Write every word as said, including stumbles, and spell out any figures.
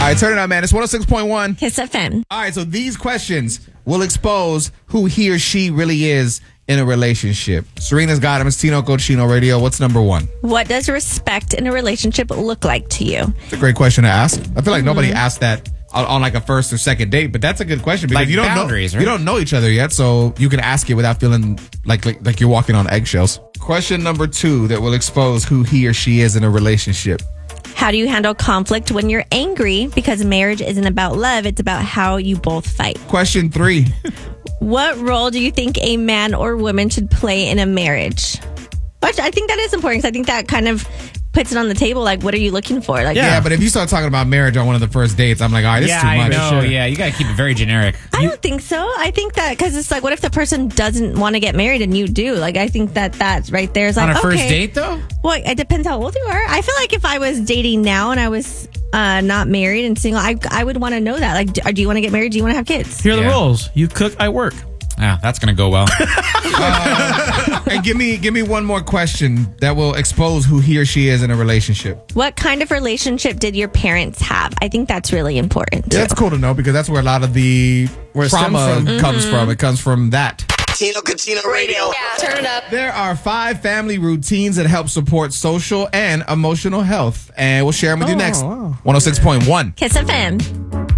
right, turn it on, man. It's one oh six point one. Kiss F M. All right, so these questions will expose who he or she really is in a relationship. Serena's got him. It's Tinoco Chino Radio. What's number one? What does respect in a relationship look like to you? It's a great question to ask. I feel like mm-hmm. nobody asked that on, on like a first or second date, but that's a good question because like you don't boundaries, know right? you don't know each other yet, so you can ask it without feeling like, like like you're walking on eggshells. Question number two that will expose who he or she is in a relationship. How do you handle conflict when you're angry? Because marriage isn't about love, it's about how you both fight. Question three. What role do you think a man or woman should play in a marriage? Which I think that is important because I think that kind of puts it on the table. Like, what are you looking for? Like, yeah, yeah, but if you start talking about marriage on one of the first dates, I'm like, all right, this yeah, is too much. I know. Sure. Yeah, you got to keep it very generic. I don't think so. I think that because it's like, what if the person doesn't want to get married and you do? Like, I think that that right there is like, on a okay. first date, though? Well, it depends how old you are. I feel like if I was dating now and I was uh, not married and single, I I would want to know that. Like, do, do you want to get married? Do you want to have kids? Here are Yeah. the rules. You cook, I work. Yeah, that's going to go well. uh, and give me give me one more question that will expose who he or she is in a relationship. What kind of relationship did your parents have? I think that's really important. Yeah, that's cool to know because that's where a lot of the Where it trauma stems from. comes from. It comes from that. Tino Catino Radio. Yeah, turn it up. There are five family routines that help support social and emotional health, and we'll share them with you Oh, next. wow. one oh six point one. Kiss F M.